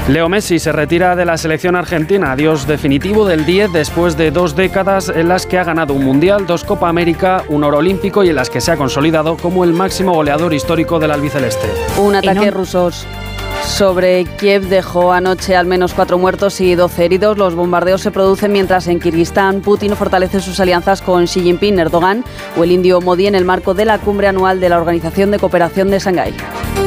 Leo Messi se retira de la selección argentina. Adiós definitivo del 10 después de 2 décadas en las que ha ganado un Mundial, 2 Copa América, un oro olímpico y en las que se ha consolidado como el máximo goleador histórico del albiceleste. Un ataque ruso sobre Kiev dejó anoche al menos 4 muertos y 12 heridos. Los bombardeos se producen mientras en Kirguistán Putin fortalece sus alianzas con Xi Jinping, Erdogan o el indio Modi en el marco de la cumbre anual de la Organización de Cooperación de Shanghái.